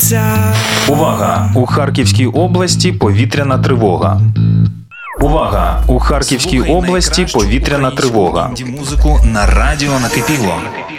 Увага! У Харківській області повітряна тривога. Увага! У Харківській області повітряна тривога. Музику на радіо Накипіло.